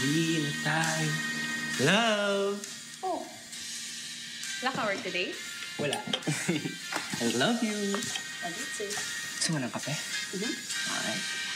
Uwi na tayo. Love! Oh. Wala ka work today? Wala. I love you. I did say. Gusto mo ng kape? Mm-hmm. Alright.